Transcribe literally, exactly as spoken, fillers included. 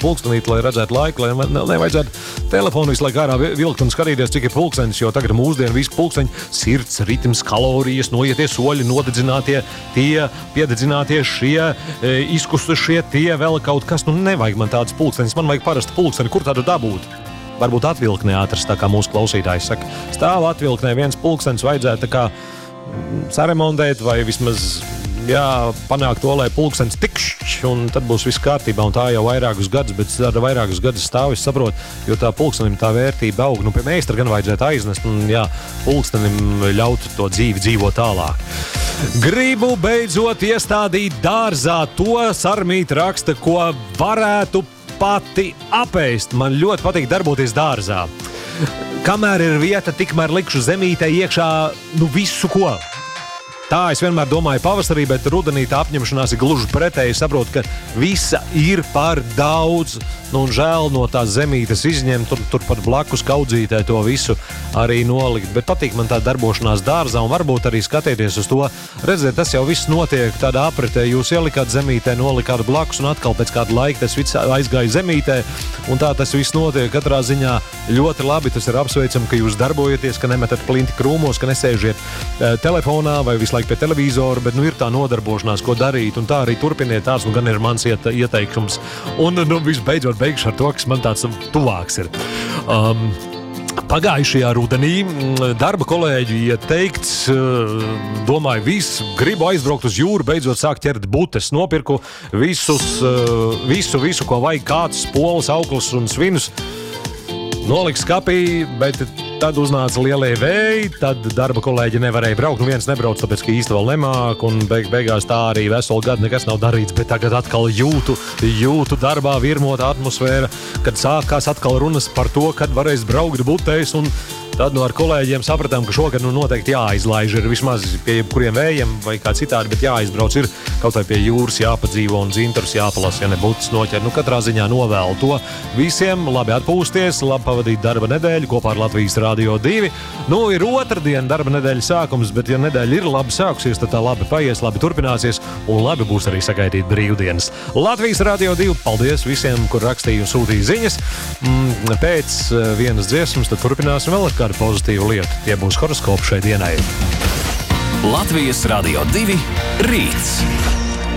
pulkstenīti, lai redzētu laiku, lai ne, nevajadzētu telefonu visu laiku ārā vilkt un skatīties, cik ir pulkstenis, jo tagad mūsdienu visi pulksteņi, sirds, ritms, kalorijas, noietie soļi, nodedzinātie tie, piededzinātie šie, e, izkustušie tie, vēl kaut kas, nu nevajag man tādas pulkstenis, man vajag parasti pulksteni, kur tādu dabūt? Varbūt atvilknē atrast, tā kā mūsu klausītājs saka. Stāv atvilknē viens pulkstenis, vajadzētu tā kā ceremontēt vai vismaz, jā, panākt to, lai pulkstenis tikšķ, un tad būs viss kārtībā, un tā jau vairākus gadus, bet tāda vairākus gadus stāv, es saprotu, jo tā pulkstenim tā vērtība aug. Nu, pie meistara gan vajadzētu aiznest, un jā, pulkstenim ļaut to dzīvi dzīvot tālāk. Gribu beidzot iestādīt dārzā, to Sarmīt raksta, ko varētu pati apēst. Man ļoti patīk darboties dārzā. Kamēr ir vieta, tikmēr likšu zemītē iekšā, nu visu ko. Tā es vienmēr domāju pavasarī, bet rudenī tā apņemšanās ir gluži pretēji. Saprotu, ka visa ir par daudz, nu un žēl no tās zemītes izņemt, tur, tur pat blakus kaudzītē to visu arī nolikt. Bet patīk man tā darbošanās dārzā un varbūt arī skatieties uz to. Redziet, tas jau viss notiek tādā apritē. Jūs ielikāt zemītē, nolikāt blakus un atkal pēc kāda laika tas viss aizgāja zemītē. Un tā tas viss notiek katrā ziņā ļoti labi. Tas ir apsveicami, ka jūs darbojaties, ka nemetat plinti krūmos, ka nesēžiet e, telefonā vai visu laiku pie televizora, bet nu ir tā nodarbošanās, ko darīt, un tā arī turpiniet. Tāds nu gan ir mans iete, ieteikums. Un nu visbeidzot beigšu ar to, kas man tāds tuvāks ir. Um, Pagājušajā rudenī darba kolēģi ieteikts, domāju, visu, gribu aizbraukt uz jūru, beidzot sākt ķert butes, nopirku visus, visu, visu, ko vajag, kāds polas, auklis un svinus. Noliks skapī, bet tad uznāca lielie vēji, tad darba kolēģi nevarēja braukt. Nu viens nebrauc, tāpēc, ka īsti vēl nemāk, un beig, beigās tā arī veselu gadu nekas nav darīts, bet tagad atkal jūtu, jūtu darbā virmota atmosfēra, kad sākās atkal runas par to, kad varēs braukt butēs, un tad nu ar kolēģiem sapratām, ka šogad nu noteikti jāizlaiž ir vismaz pie jebkuriem vējiem vai kā citādi, bet jāizbrauc ir kaut vai pie jūras jāpadzīvo un dzintarus jāpalas, ja ne butas noķer. Nu katrā ziņā novēlu to visiem, labi atpūsties, labi pavadīt darba nedēļu kopā ar Latvijas Radio divi. Nu ir otrdiena darba nedēļas sākums, bet ja nedēļa ir labi sākusies, tad tā labi paies, labi turpināsies un labi būs arī sagaidīt brīvdienas. Latvijas Radio divi, paldies visiem, kur rakstīja un sūtīja ziņas. Pēc vienas dziesmas tad turpināsim vēl ar kādu pozitīvu lietu. Tie būs horoskopi šai dienai. Latvijas Radio divi rīts.